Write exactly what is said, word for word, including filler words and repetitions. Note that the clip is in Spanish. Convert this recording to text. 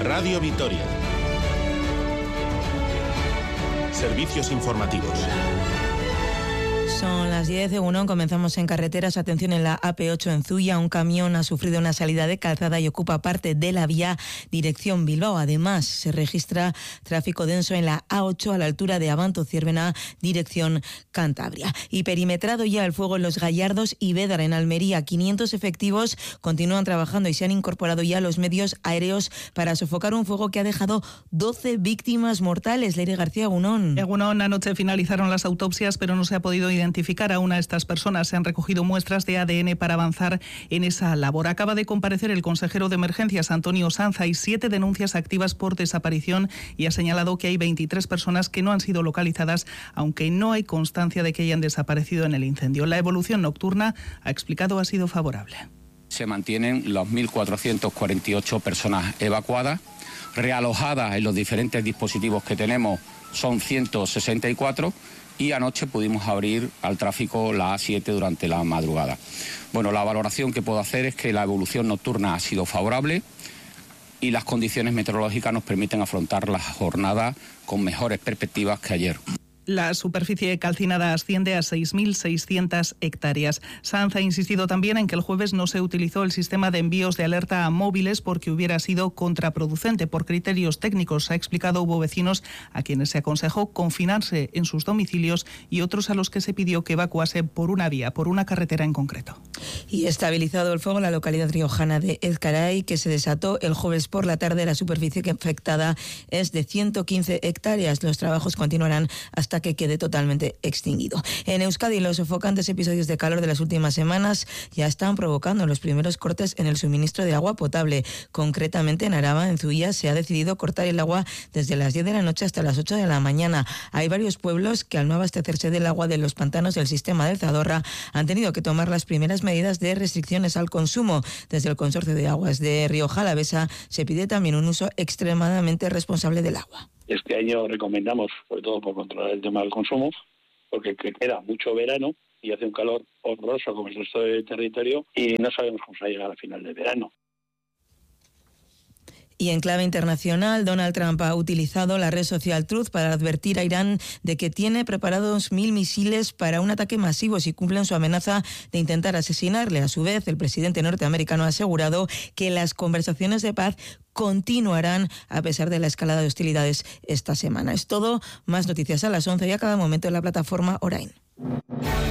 Radio Vitoria. Servicios informativos. Son las diez de uno, comenzamos en carreteras. Atención, en la A P ocho en Zuia, un camión ha sufrido una salida de calzada y ocupa parte de la vía dirección Bilbao. Además, se registra tráfico denso en la A ocho a la altura de Abanto-Ciervena, dirección Cantabria. Y perimetrado ya el fuego en Los Gallardos y Bédar, en Almería. quinientos efectivos continúan trabajando y se han incorporado ya los medios aéreos para sofocar un fuego que ha dejado doce víctimas mortales. Leire García, Egunon. Egunon, anoche finalizaron las autopsias, pero no se ha podido identificar a una de estas personas. Se han recogido muestras de A D N para avanzar en esa labor. Acaba de comparecer el consejero de Emergencias, Antonio Sanz. Hay siete denuncias activas por desaparición y ha señalado que hay veintitrés personas que no han sido localizadas, aunque no hay constancia de que hayan desaparecido en el incendio. La evolución nocturna, ha explicado, ha sido favorable. Se mantienen las mil cuatrocientas cuarenta y ocho personas evacuadas, realojadas en los diferentes dispositivos que tenemos son ciento sesenta y cuatro, y anoche pudimos abrir al tráfico la A siete durante la madrugada. Bueno, la valoración que puedo hacer es que la evolución nocturna ha sido favorable y las condiciones meteorológicas nos permiten afrontar la jornada con mejores perspectivas que ayer. La superficie calcinada asciende a seis mil seiscientas hectáreas. Sanz ha insistido también en que el jueves no se utilizó el sistema de envíos de alerta a móviles porque hubiera sido contraproducente. Por criterios técnicos, ha explicado, hubo vecinos a quienes se aconsejó confinarse en sus domicilios y otros a los que se pidió que evacuasen por una vía, por una carretera en concreto. Y estabilizado el fuego en la localidad riojana de Ezcaray, que se desató el jueves por la tarde. La superficie afectada es de ciento quince hectáreas. Los trabajos continuarán hasta que quede totalmente extinguido. En Euskadi, los sofocantes episodios de calor de las últimas semanas ya están provocando los primeros cortes en el suministro de agua potable. Concretamente, en Araba, en Zuia, se ha decidido cortar el agua desde las diez de la noche hasta las ocho de la mañana. Hay varios pueblos que, al no abastecerse del agua de los pantanos del sistema del Zadorra, han tenido que tomar las primeras medidas de restricciones al consumo. Desde el Consorcio de Aguas de Rioja Alavesa se pide también un uso extremadamente responsable del agua. Este año recomendamos, sobre todo por controlar el tema del consumo, porque queda mucho verano y hace un calor horroroso como el resto del territorio y no sabemos cómo se va a llegar al final del verano. Y en clave internacional, Donald Trump ha utilizado la red social Truth para advertir a Irán de que tiene preparados mil misiles para un ataque masivo si cumplen su amenaza de intentar asesinarle. A su vez, el presidente norteamericano ha asegurado que las conversaciones de paz continuarán a pesar de la escalada de hostilidades esta semana. Es todo, más noticias a las once y a cada momento en la plataforma Orain.